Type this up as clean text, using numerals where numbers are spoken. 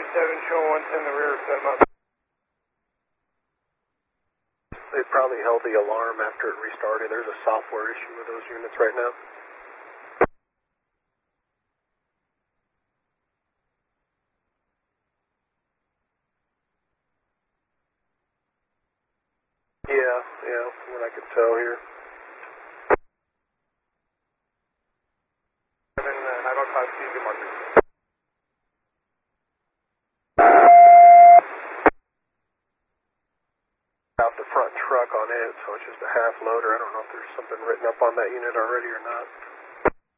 showing 110 in the rear, set up. They probably held the alarm after it restarted. There's a software issue with those units right now. Yeah, from what I could tell here. 905 Tuesday marker. Out the front truck on it, so it's just a half loader. I don't know if there's something written up on that unit already or not.